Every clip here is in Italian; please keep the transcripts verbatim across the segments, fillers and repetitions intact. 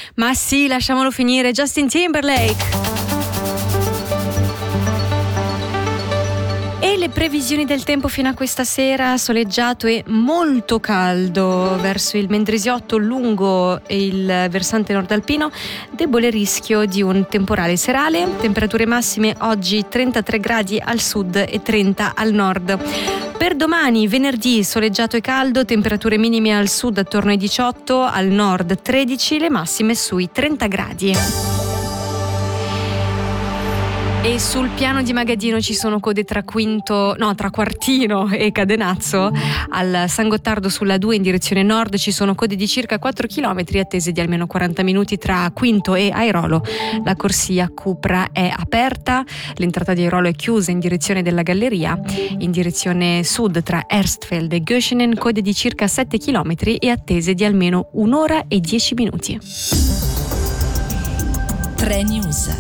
Ma sì, lasciamolo finire, Justin Timberlake. E le previsioni del tempo fino a questa sera: soleggiato e molto caldo verso il Mendrisiotto lungo il versante nord alpino, debole rischio di un temporale serale, temperature massime oggi trentatré gradi al sud e trenta al nord. Per domani, venerdì, soleggiato e caldo, temperature minime al sud attorno ai diciotto, al nord tredici, le massime sui trenta gradi. E sul piano di Magadino ci sono code tra Quinto, no, tra Quartino e Cadenazzo. Al San Gottardo sulla due in direzione nord ci sono code di circa quattro chilometri attese di almeno quaranta minuti tra Quinto e Airolo. La corsia Cupra è aperta, l'entrata di Airolo è chiusa in direzione della galleria. In direzione sud tra Erstfeld e Göschenen code di circa sette chilometri e attese di almeno un'ora e dieci minuti. tre News.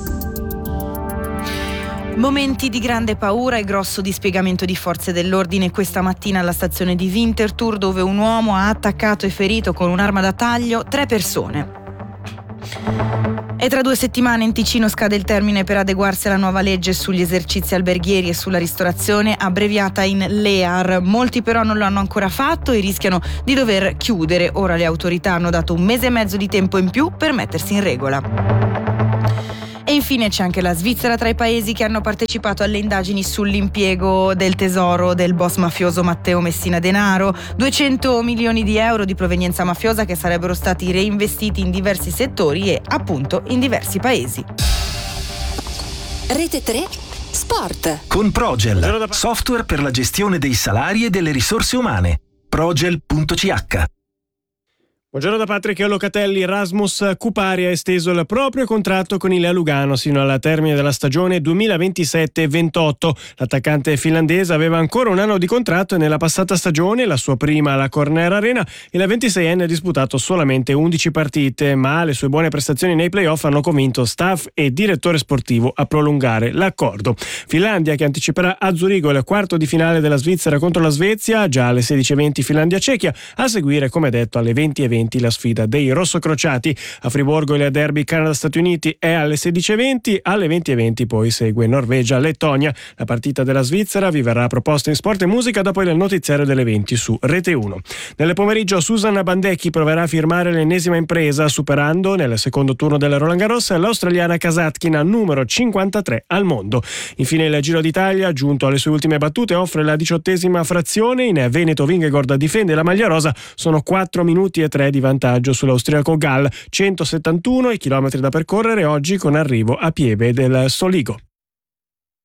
Momenti di grande paura e grosso dispiegamento di forze dell'ordine questa mattina alla stazione di Winterthur, dove un uomo ha attaccato e ferito con un'arma da taglio tre persone. E tra due settimane in Ticino scade il termine per adeguarsi alla nuova legge sugli esercizi alberghieri e sulla ristorazione, abbreviata in L E A R. Molti però non lo hanno ancora fatto e rischiano di dover chiudere. Ora le autorità hanno dato un mese e mezzo di tempo in più per mettersi in regola. E infine c'è anche la Svizzera tra i paesi che hanno partecipato alle indagini sull'impiego del tesoro del boss mafioso Matteo Messina Denaro, duecento milioni di euro di provenienza mafiosa che sarebbero stati reinvestiti in diversi settori e appunto in diversi paesi. Rete tre Sport. Con Progel, software per la gestione dei salari e delle risorse umane. progel punto c h. Buongiorno da Patrick Locatelli. Rasmus Kupari ha esteso il proprio contratto con il Lugano sino al termine della stagione duemilaventisette ventotto. L'attaccante finlandese aveva ancora un anno di contratto e nella passata stagione, la sua prima alla Corner Arena, il ventiseienne ha disputato solamente undici partite, ma le sue buone prestazioni nei playoff hanno convinto staff e direttore sportivo a prolungare l'accordo. Finlandia che anticiperà a Zurigo il quarto di finale della Svizzera contro la Svezia, già alle sedici e venti Finlandia-Cechia, a seguire come detto alle venti e venti la sfida dei rossocrociati. A Friburgo il derby Canada-Stati Uniti è alle sedici e venti, alle venti e venti poi segue Norvegia-Lettonia. La partita della Svizzera vi verrà proposta in Sport e Musica dopo il notiziario delle venti su Rete uno. Nel pomeriggio Susanna Bandecchi proverà a firmare l'ennesima impresa, superando nel secondo turno del Roland Garros l'australiana Kasatkina, numero cinquantatré al mondo. Infine il Giro d'Italia, giunto alle sue ultime battute, offre la diciottesima frazione. In Veneto Vingegaard difende la maglia rosa, sono quattro minuti e tre di vantaggio sull'austriaco Gall, centosettantuno i chilometri da percorrere oggi con arrivo a Pieve del Soligo.